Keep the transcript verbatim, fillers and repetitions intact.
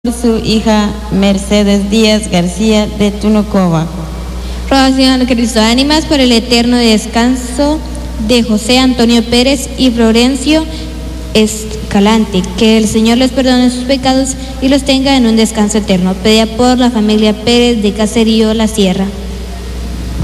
su hija Mercedes Díaz García de Tunocoba. Rogación a Cristo, ánimas por el eterno descanso de José Antonio Pérez y Florencio Escalante, que el Señor les perdone sus pecados y los tenga en un descanso eterno. Pedía por la familia Pérez de Caserío La Sierra.